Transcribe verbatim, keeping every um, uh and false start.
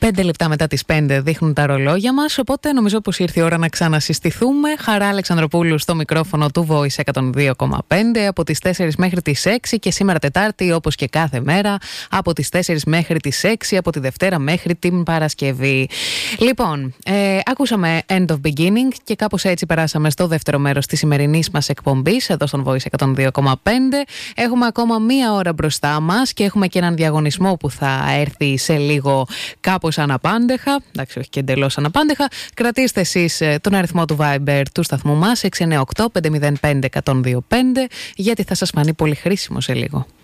Πέντε λεπτά μετά τις πέντε δείχνουν τα ρολόγια μας, οπότε νομίζω πως ήρθε η ώρα να ξανασυστηθούμε. Χαρά Αλεξανδροπούλου στο μικρόφωνο του Voice εκατόν δύο κόμμα πέντε από τις τέσσερις μέχρι τις έξι και σήμερα Τετάρτη, όπως και κάθε μέρα, από τις τέσσερις μέχρι τις έξι, από τη Δευτέρα μέχρι την Παρασκευή. Λοιπόν, ε, ακούσαμε End of Beginning και κάπως έτσι περάσαμε στο δεύτερο μέρος της σημερινής μας εκπομπής εδώ στον Voice εκατόν δύο κόμμα πέντε. Έχουμε ακόμα μία ώρα μπροστά μας και έχουμε και έναν διαγωνισμό που θα έρθει σε λίγο κάπως αναπάντεχα. Εντάξει, όχι και εντελώς αναπάντεχα. Κρατήστε εσείς τον αριθμό του Viber του σταθμού μας έξι εννιά οκτώ πέντε μηδέν πέντε ένα μηδέν δύο πέντε, γιατί θα σας φανεί πολύ χρήσιμο σε λίγο.